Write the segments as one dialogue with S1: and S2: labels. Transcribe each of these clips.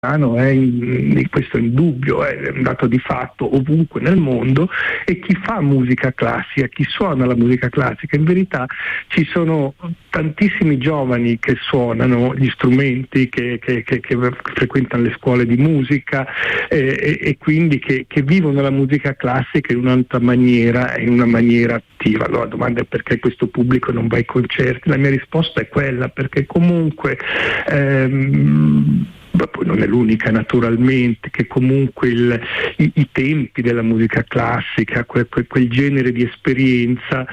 S1: questo è indubbio, è un dato di fatto ovunque nel mondo, e chi fa musica classica, chi suona la musica classica, in verità ci sono tantissimi giovani che suonano gli strumenti, che frequentano le scuole di musica e quindi che vivono la musica classica in un'altra maniera, in una maniera attiva. Allora la domanda è: perché questo pubblico non va ai concerti? La mia risposta è quella: perché comunque poi non è l'unica, naturalmente, che comunque i tempi della musica classica, quel genere di esperienza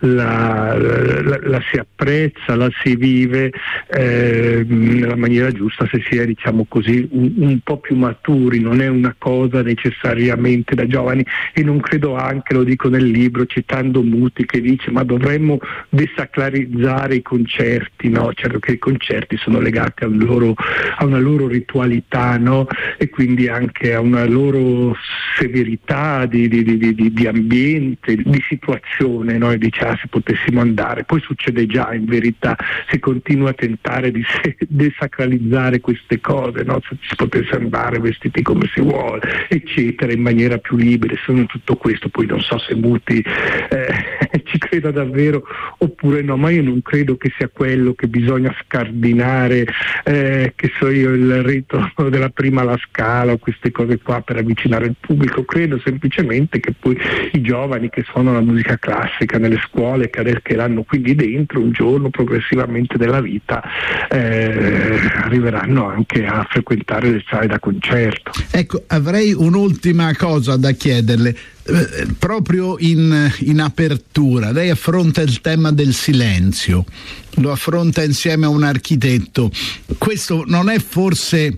S1: la si apprezza, la si vive nella maniera giusta se si è, diciamo così, un po' più maturi. Non è una cosa necessariamente da giovani, e non credo, anche lo dico nel libro citando Muti, che dice: ma dovremmo desacralizzare i concerti. No, certo che i concerti sono legati a una loro ritualità, no? E quindi anche a una loro severità di ambiente, di situazione. Noi diciamo, se potessimo andare, poi succede già, in verità si continua a tentare di desacralizzare queste cose, no? Se si potesse andare vestiti come si vuole, eccetera, in maniera più libera. Sono tutto questo. Poi non so se Muti ci creda davvero oppure no, ma io non credo che sia quello che bisogna scardinare, che so io, il rito della prima alla Scala o queste cose qua per avvicinare il pubblico. Credo semplicemente che poi i giovani che suonano la musica classica nelle scuole, che l'hanno quindi dentro, un giorno progressivamente della vita arriveranno anche a frequentare le sale da concerto.
S2: Ecco, avrei un'ultima cosa da chiederle. Proprio in apertura, lei affronta il tema del silenzio, lo affronta insieme a un architetto. Questo non è forse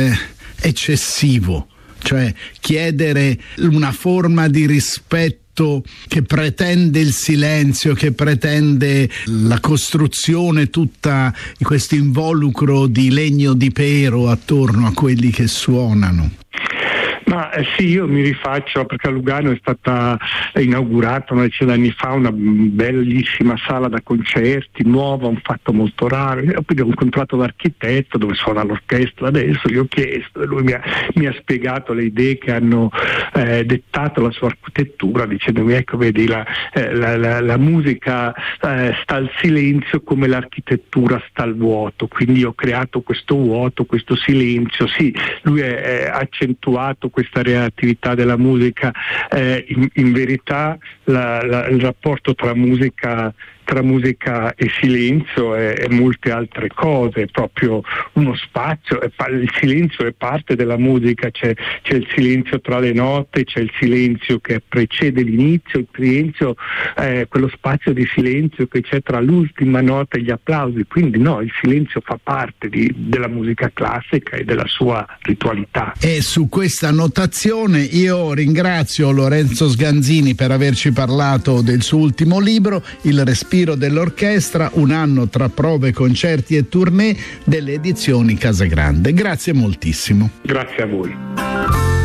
S2: eccessivo? Cioè, chiedere una forma di rispetto che pretende il silenzio, che pretende la costruzione, tutta questo involucro di legno di pero attorno a quelli che suonano.
S1: Ma sì, io mi rifaccio, perché a Lugano è stata inaugurata una decina di anni fa una bellissima sala da concerti, nuova, un fatto molto raro. Io poi ho incontrato l'architetto dove suona l'orchestra adesso, gli ho chiesto, e lui mi ha spiegato le idee che hanno dettato la sua architettura, dicendomi: ecco, vedi, la musica sta al silenzio come l'architettura sta al vuoto, quindi io ho creato questo vuoto, questo silenzio. Sì, lui ha accentuato questa reattività della musica. In verità il rapporto tra musica e silenzio e molte altre cose, è proprio uno spazio. Il silenzio è parte della musica, c'è il silenzio tra le note, c'è il silenzio che precede l'inizio, il silenzio, quello spazio di silenzio che c'è tra l'ultima nota e gli applausi. Quindi no, il silenzio fa parte della musica classica e della sua ritualità.
S2: E su questa notazione io ringrazio Lorenzo Sganzini per averci parlato del suo ultimo libro, Il respiro dell'orchestra, un anno tra prove, concerti e tournée, delle edizioni Casagrande. Grazie moltissimo.
S1: Grazie a voi.